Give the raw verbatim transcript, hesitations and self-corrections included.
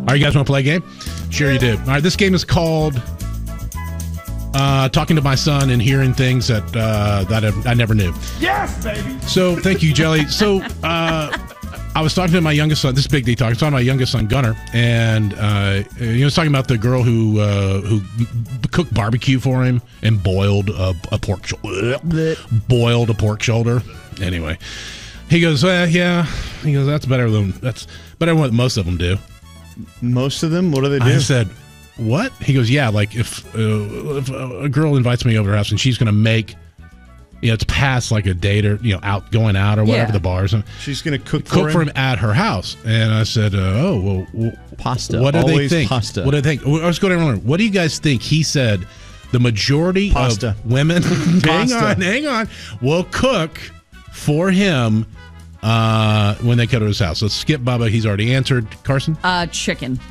right, you guys want to play a game? Sure you do. All right, this game is called uh, Talking to My Son and Hearing Things That uh, that I, I Never Knew. Yes, baby! So, thank you, Jelly. So, uh, I was talking to my youngest son. This is Big D talk. I was talking to my youngest son, Gunnar, and uh, he was talking about the girl who uh, who cooked barbecue for him and boiled a, a pork shoulder. Boiled a pork shoulder. Anyway, he goes, uh, "Yeah." He goes, "That's better than that's better than what most of them do." Most of them? What do they do? I said, "What?" He goes, "Yeah, like if, uh, if a girl invites me over to her house and she's going to make." You know, it's past like a date or, you know, out going out or whatever, Yeah. the bars. And she's going to cook for cook him? for him at her house. And I said, uh, oh, well, well, Pasta. What do Always they think? pasta. What do they think? I was going to learn. What do you guys think? He said the majority Pasta. of women, hang Pasta. on, hang on, will cook for him uh, when they go to his house. Let's skip Bubba. He's already answered. Carson? Uh, chicken.